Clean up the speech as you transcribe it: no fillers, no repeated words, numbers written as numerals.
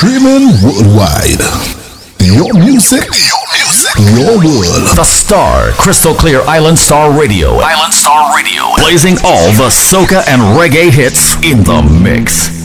Streaming worldwide. Your music, your world. The Star, Crystal Clear Island Star Radio. Island Star Radio. Blazing all the soca and reggae hits in the mix.